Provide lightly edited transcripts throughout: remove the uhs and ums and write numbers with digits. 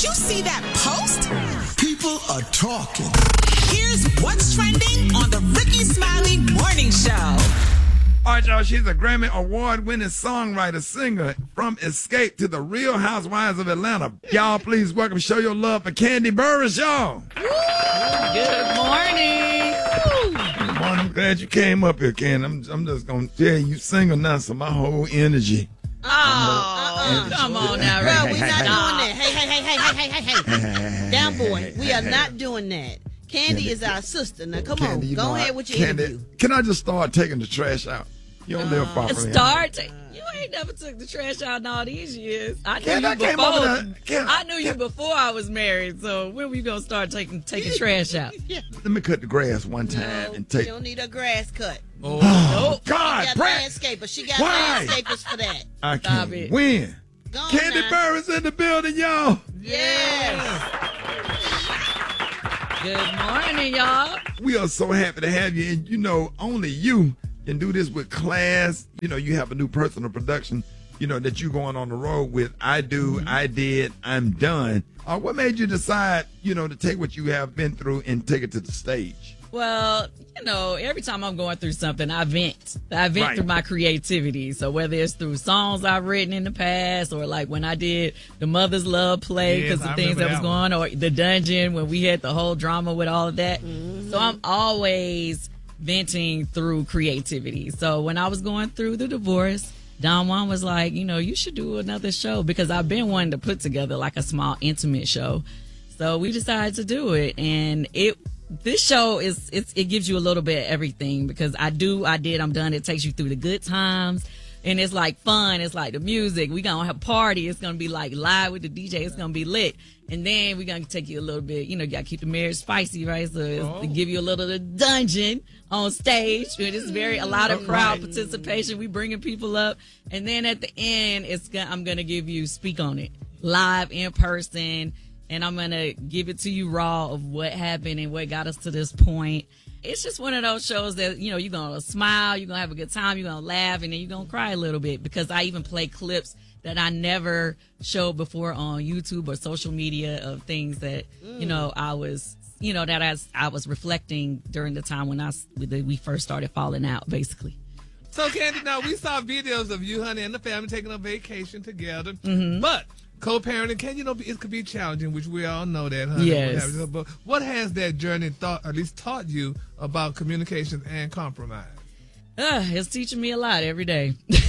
you see that post? People are talking. Here's what's trending on the Ricky Smiley Morning Show. All right, y'all, she's a Grammy Award-winning songwriter, singer from Escape to the Real Housewives of Atlanta. Y'all, please welcome, show your love for Kandi Burruss, y'all. Good morning. Good morning. I'm glad you came up here, Kandi. I'm just going to tell you, single now, so my whole energy. Come on now, Bro, we're not doing that. Hey. Down, boy. We are not doing that. Kandi is our sister. Now, come on. Go ahead with your interview. Can I just start taking the trash out? You don't live far from here. You ain't never took the trash out in all these years. I knew you before I was married. So when were you gonna start taking trash out? Let me cut the grass one time and take. You don't need a grass cut. Oh God! She got landscapers. She got landscapers for that. I can't win. Kandi Burruss in the building, y'all. Yes. Good morning, y'all. We are so happy to have you, and you know, only you can do this with class. You know, you have a new personal production, you know, that you're going on the road with. I do, I did, I'm done. What made you decide, you know, to take what you have been through and take it to the stage? Well, you know, every time I'm going through something, I vent. Through my creativity. So whether it's through songs I've written in the past or like when I did the Mother's Love play because of things that was going on, or the dungeon when we had the whole drama with all of that. Mm-hmm. So I'm always venting through creativity. So when I was going through the divorce, Don Juan was like, you know, you should do another show because I've been wanting to put together like a small intimate show. So we decided to do it, and this show it gives you a little bit of everything because I did, I'm done. It takes you through the good times, and it's like fun. It's like the music. We're going to have a party. It's going to be like live with the DJ. It's going to be lit. And then we're going to take you a little bit, you know, you got to keep the marriage spicy, right? So it's to give you a little of the dungeon on stage. It's a lot of crowd participation. We bringing people up. And then at the end, I'm going to give you Speak on It live in person. And I'm going to give it to you raw of what happened and what got us to this point. It's just one of those shows that, you know, you're going to smile, you're going to have a good time, you're going to laugh, and then you're going to cry a little bit because I even play clips that I never showed before on YouTube or social media of things that, you know, I was reflecting during the time when we first started falling out, basically. So, Kandi, now we saw videos of you, honey, and the family taking a vacation together, but co-parenting it could be challenging, which we all know that, honey. Yes. But what has that journey taught you about communication and compromise? It's teaching me a lot every day.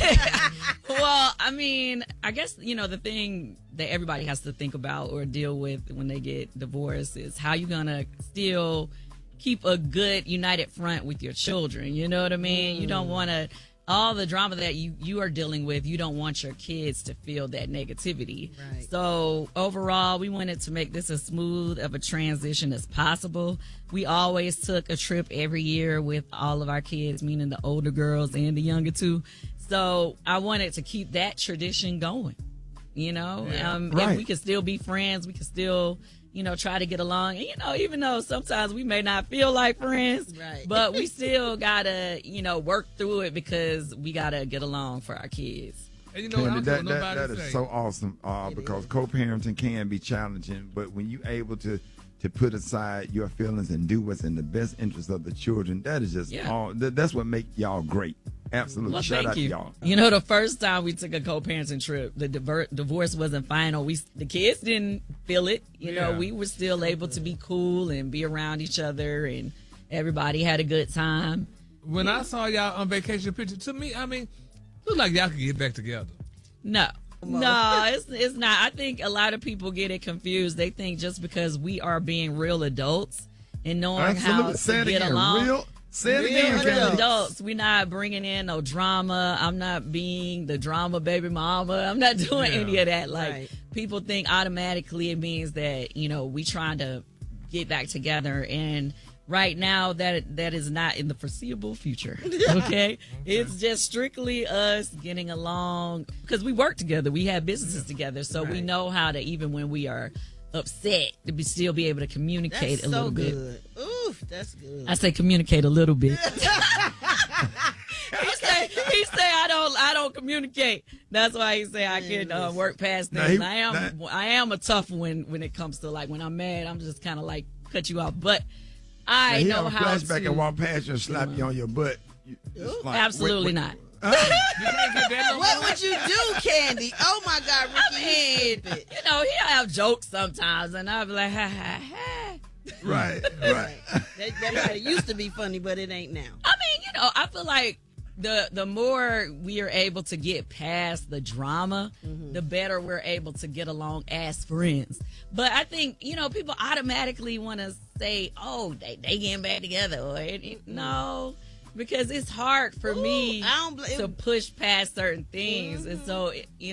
Well, I mean, I guess, you know, the thing that everybody has to think about or deal with when they get divorced is how you're going to still keep a good united front with your children. You know what I mean? You don't want to, all the drama that you are dealing with, you don't want your kids to feel that negativity. Right. So overall, we wanted to make this as smooth of a transition as possible. We always took a trip every year with all of our kids, meaning the older girls and the younger two. So I wanted to keep that tradition going, you know, and we could still be friends. We could still, you know, try to get along. And, you know, even though sometimes we may not feel like friends, but we still gotta, you know, work through it because we gotta get along for our kids. And you know what that is so awesome because co-parenting can be challenging, but when you're able to put aside your feelings and do what's in the best interest of the children, that is just that's what makes y'all great. Absolutely. Well, shout out to y'all. You know, the first time we took a co-parenting trip, the divorce wasn't final. The kids didn't feel it. You know, we were still able to be cool and be around each other, and everybody had a good time. When I saw y'all on vacation picture, to me, I mean, looked like y'all could get back together. No, it's not. I think a lot of people get it confused. They think just because we are being real adults and knowing how to get along. Say it again, real adults. We're not bringing in no drama. I'm not being the drama baby mama. I'm not doing any of that. Like, people think automatically it means that, you know, we trying to get back together. And right now, that is not in the foreseeable future. Okay? It's just strictly us getting along because we work together. We have businesses together. So we know how to, even when we are upset, to still be able to communicate a little bit. Oof, that's good. I say communicate a little bit. He he say I don't communicate. That's why he say I can work past things. I am a tough one when it comes to like when I'm mad. I'm just kind of like cut you off, but I know how to. Flashback and walk past you and slap you on your butt. Like, absolutely not. You can't get that no What would you do, Candy? Oh my God, Ricky! He'll have jokes sometimes, and I'll be like, ha ha ha. Right. That used to be funny, but it ain't now. I mean, I feel like the more we are able to get past the drama, the better we're able to get along as friends. But I think, people automatically want to say, oh, they getting back together. Or no, because it's hard for me to push past certain things. And so,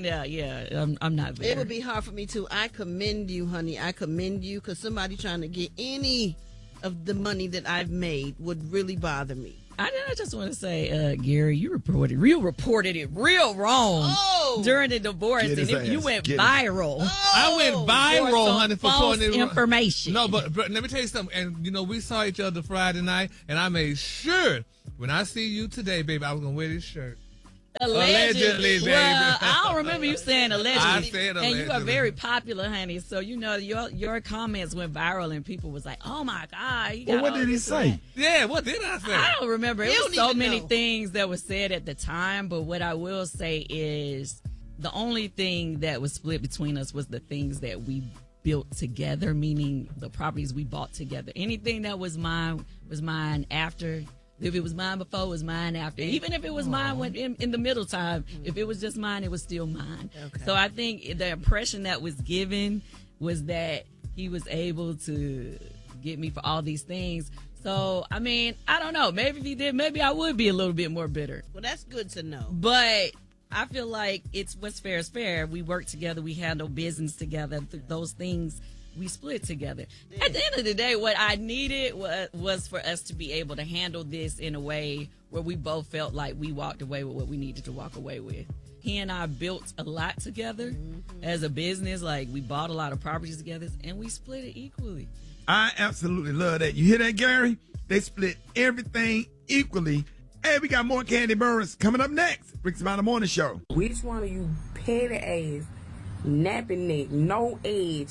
I'm not there. It would be hard for me too. I commend you, honey. I commend you, because somebody trying to get any of the money that I've made would really bother me. I just want to say, Gary, you reported it real wrong during the divorce, and you went viral. I went viral, honey, for false information. No, but let me tell you something. And we saw each other Friday night, and I made sure when I see you today, baby, I was gonna wear this shirt. Allegedly, baby. Well, I don't remember you saying allegedly. I said allegedly. And you are very popular, honey. So your comments went viral, and people was like, "Oh my God!" Well, what did he say? Yeah, what did I say? I don't remember. It was so many things that were said at the time. But what I will say is, the only thing that was split between us was the things that we built together, meaning the properties we bought together. Anything that was mine after. If it was mine before, it was mine after. Even if it was mine in the middle time, if it was just mine, it was still mine. Okay. So I think the impression that was given was that he was able to get me for all these things. So, I mean, I don't know. Maybe if he did, maybe I would be a little bit more bitter. Well, that's good to know. But I feel like it's what's fair is fair. We work together. We handle business together. Those things we split together. Yeah. At the end of the day, what I needed was for us to be able to handle this in a way where we both felt like we walked away with what we needed to walk away with. He and I built a lot together as a business. Like, we bought a lot of properties together, and we split it equally. I absolutely love that. You hear that, Gary? They split everything equally. Hey, we got more Candy Burris coming up next. Rick's About the Morning Show. Which one of you petty ass, nappy neck, no edge,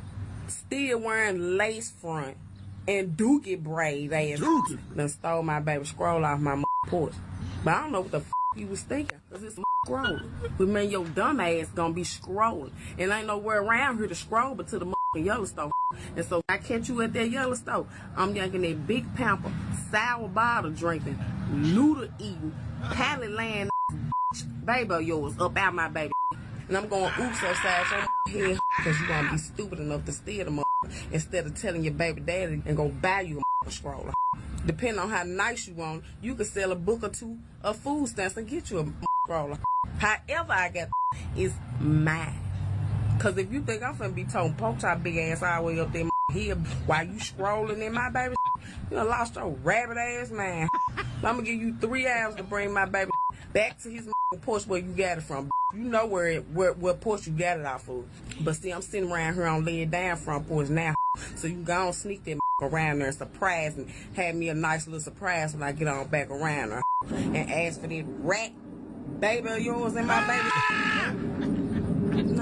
still wearing lace front and dookie braid ass done stole my baby scroll off my porch? But I don't know what the you was thinking, because it's scrolling. But man, your dumb ass gonna be scrolling. And ain't nowhere around here to scroll but to the Yellowstone. And so I catch you at that Yellowstone, I'm yanking that big pamper, sour bottle drinking, noodle eating, pallet laying baby of yours up out my baby. And I'm going oops upside your head, because you're going to be stupid enough to steal the instead of telling your baby daddy and go buy you a scroller. Depending on how nice you want, you could sell a book or two of food stamps and get you a scroller. However I got is mine. Because if you think I'm finna be told poke your big ass all the way up there here while you scrolling in my baby, you done lost your rabbit ass man. I'm going to give you 3 hours to bring my baby back to his porch where you got it from. You know what porch you got it off of. But see, I'm sitting around here on lay it down front porch now. So you can go and sneak that around there and surprise and have me a nice little surprise when I get on back around her and ask for that rat baby of yours and my baby. No,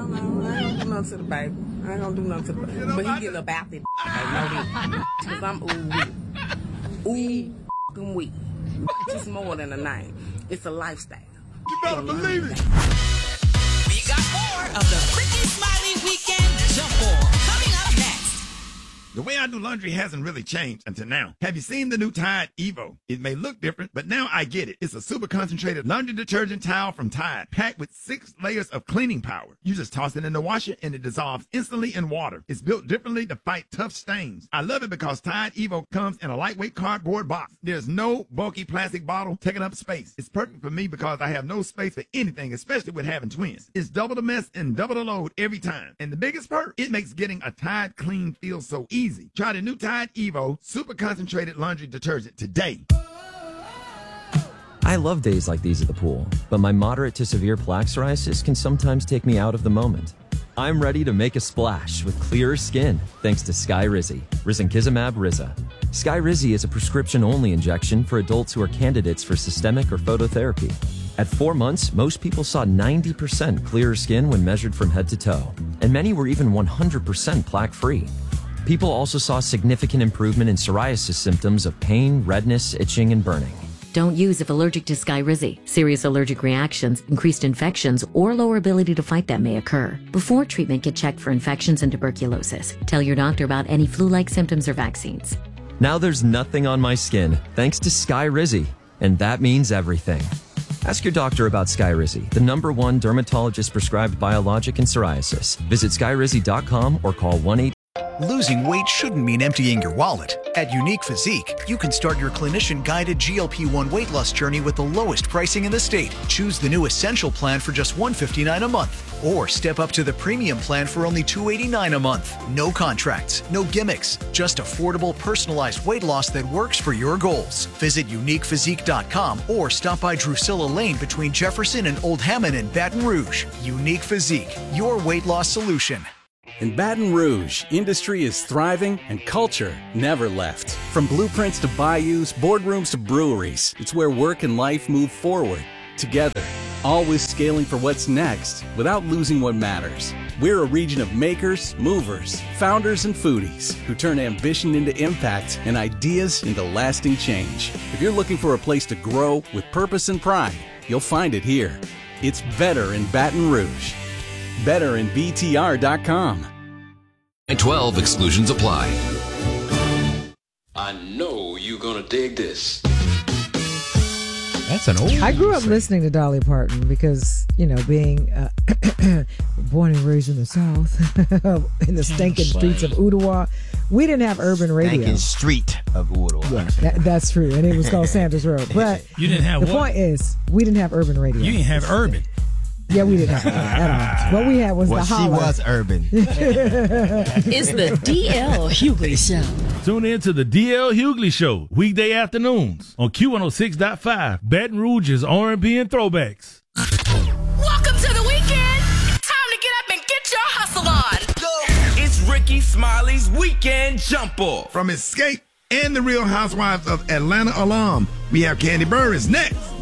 I ain't gonna do nothing to the baby. I ain't gonna do nothing to the baby. But he getting up out there. I know that. Because I'm ooh wee. It's more than a name. It's a lifestyle. You better believe it. We got more of the Ricky Smiley Weekend Jump Ball coming up next. The way I do laundry hasn't really changed until now. Have you seen the new Tide Evo? It may look different, but now I get it. It's a super concentrated laundry detergent towel from Tide, packed with 6 layers of cleaning power. You just toss it in the washer and it dissolves instantly in water. It's built differently to fight tough stains. I love it because Tide Evo comes in a lightweight cardboard box. There's no bulky plastic bottle taking up space. It's perfect for me because I have no space for anything, especially with having twins. It's double the mess and double the load every time. And the biggest perk, it makes getting a Tide clean feel so easy. Try the new Tide Evo super concentrated laundry detergent today. I love days like these at the pool, but my moderate to severe plaque psoriasis can sometimes take me out of the moment. I'm ready to make a splash with clearer skin thanks to Sky Rizzy, Risankizumab Rizza. Skyrizi is a prescription-only injection for adults who are candidates for systemic or phototherapy. At 4 months, most people saw 90% clearer skin when measured from head to toe, and many were even 100% plaque-free. People also saw significant improvement in psoriasis symptoms of pain, redness, itching, and burning. Don't use if allergic to Skyrizi. Serious allergic reactions, increased infections, or lower ability to fight them may occur. Before treatment, get checked for infections and tuberculosis. Tell your doctor about any flu-like symptoms or vaccines. Now there's nothing on my skin, thanks to Skyrizi, and that means everything. Ask your doctor about Skyrizi, the #1 dermatologist-prescribed biologic in psoriasis. Visit Skyrizi.com or call 1-800. Losing weight shouldn't mean emptying your wallet. At Unique Physique, you can start your clinician-guided GLP-1 weight loss journey with the lowest pricing in the state. Choose the new Essential plan for just $159 a month. Or step up to the Premium plan for only $289 a month. No contracts, no gimmicks, just affordable, personalized weight loss that works for your goals. Visit UniquePhysique.com or stop by Drusilla Lane between Jefferson and Old Hammond in Baton Rouge. Unique Physique, your weight loss solution. In Baton Rouge, industry is thriving and culture never left. From blueprints to bayous, boardrooms to breweries, it's where work and life move forward together, always scaling for what's next without losing what matters. We're a region of makers, movers, founders, and foodies who turn ambition into impact and ideas into lasting change. If you're looking for a place to grow with purpose and pride, you'll find it here. It's better in Baton Rouge. Better in BTR.com. 12 exclusions apply. I know you're gonna dig this. That's an old. I grew up listening to Dolly Parton because, being born and raised in the South, in the stinking streets of Ottawa, we didn't have urban radio. Stinking street of Ottawa. Yeah, that's true, and it was called Sanders Road. But you didn't have the point is, we didn't have urban radio. You didn't have urban. Yeah, we didn't have that at all. What we had was the holler. She was urban. It's the DL Hughley Show. Tune in to the DL Hughley Show, weekday afternoons on Q106.5, Baton Rouge's R&B and throwbacks. Welcome to the weekend. Time to get up and get your hustle on. It's Ricky Smiley's Weekend Jump Off. From Escape and the Real Housewives of Atlanta alum, we have Candy Burris next.